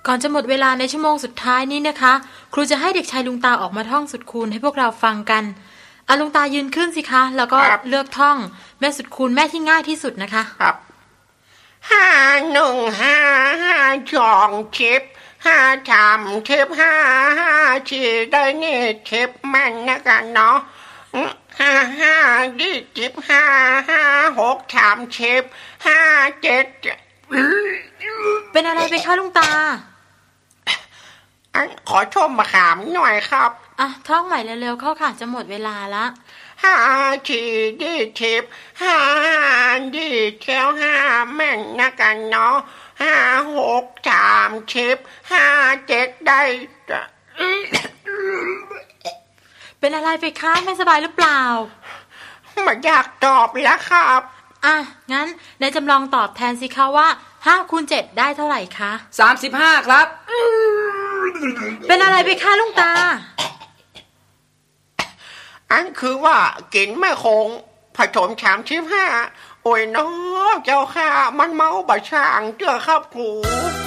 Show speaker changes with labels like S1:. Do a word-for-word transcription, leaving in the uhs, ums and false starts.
S1: ก่อนจะหมดเวลาในชั่วโมงสุดท้ายนี้นะคะครูจะให้เด็กชายลุงตาออกมาท่องสุดคูณให้พวกเราฟังกันอาลุงตายืนขึ้นสิคะแล้วก็เลือกท่องแม่สุดคูณแม่ที่ง่ายที่สุดนะคะ
S2: ครับห้าหนึ่งห้าห้าสองชิปห้าสามชิปห้าห้าสี่ได้นี่ชิปแม่นนะกันเนาะห้าห้าดิชิปห้าห้าหกสามชิปห้าเจ็ด
S1: เป็นอะไรไปคะลุงตา
S2: อันขอชมมะขามหน่อยครับ
S1: อ่ะท่องใหม่เร็วๆเข้าค่ะจะหมดเวลาละ
S2: ห้าสี่ดิชิปห้าดิเช้าห้าแม่นนะกันเนาะห้าหกสามชิปห้าเจ็ดได้
S1: เป็นอะไรไปคะไม่สบายหรือเปล่า
S2: ไม่อยากตอบแล้วครับ
S1: อ่ะงั้นนายจำลองตอบแทนสิคะว่าห้าคูณเจ็ดได้เท่าไหร่คะ
S3: สามสิบห้าครับ
S1: เป็นอะไรไปคะลุงตา
S2: อันคือว่ากินแม่คงผสมสามสิบห้าโอ้ยน้องเจ้าค่ะมันเมาบะช่างเจ้าครับครู